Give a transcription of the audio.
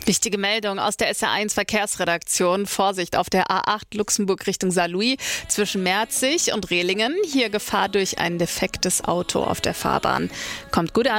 Wichtige Meldung aus der SR1 Verkehrsredaktion. Vorsicht auf der A8 Luxemburg Richtung Saarlouis zwischen Merzig und Rehlingen. Hier Gefahr durch ein defektes Auto auf der Fahrbahn. Kommt gut an.